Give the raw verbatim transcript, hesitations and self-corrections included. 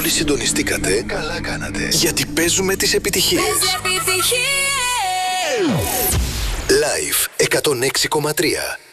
όλοι συντονιστήκατε, καλά κάνατε. Γιατί παίζουμε τις επιτυχίες. Επιτυχίες! Live εκατόν έξι κόμμα τρία.